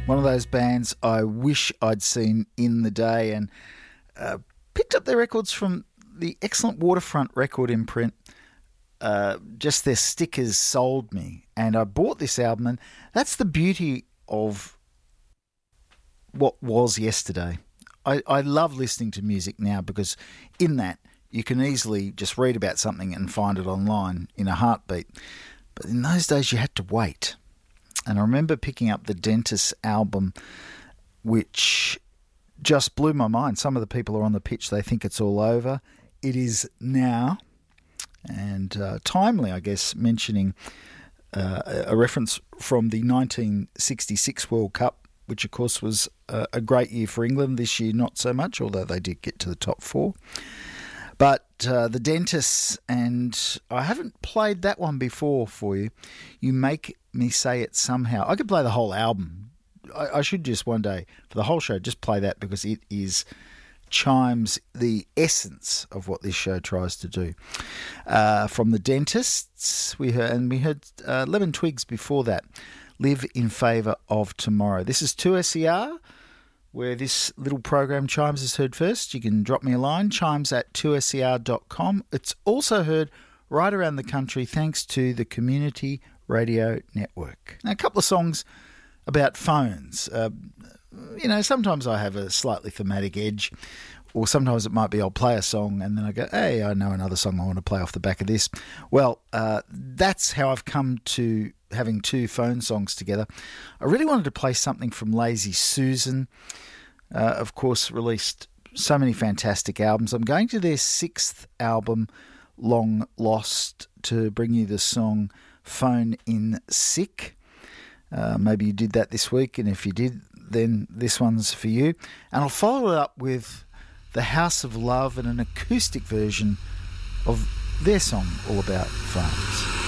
One of those bands I wish I'd seen in the day, and picked up their records from the excellent Waterfront record imprint. Just their stickers sold me, and I bought this album, and that's the beauty of what was yesterday. I love listening to music now because in that you can easily just read about something and find it online in a heartbeat. But in those days you had to wait. And I remember picking up the Dentist album, which just blew my mind. Some of the people are on the pitch, they think it's all over. It is now. And timely, I guess, mentioning a reference from the 1966 World Cup, which of course was a great year for England. This year not so much, although they did get to the top four. But the Dentists, and I haven't played that one before for you. You Make Me Say It Somehow. I could play the whole album. I should just one day, for the whole show, just play that because it chimes the essence of what this show tries to do. From the Dentists, we heard Lemon Twigs before that. Live in Favour of Tomorrow. This is 2SER, where this little program, Chimes, is heard first. You can drop me a line, chimes@2ser.com. It's also heard right around the country thanks to the Community Radio Network. Now, a couple of songs about phones. Sometimes I have a slightly thematic edge, or sometimes it might be I'll play a song and then I go, hey, I know another song I want to play off the back of this. Well, that's how I've come to having two phone songs together. I really wanted to play something from Lazy Susan. Of course, released so many fantastic albums. I'm going to their sixth album, Long Lost, to bring you the song Phone in Sick. Maybe you did that this week, and if you did, then this one's for you. And I'll follow it up with The House of Love and an acoustic version of their song all about phones.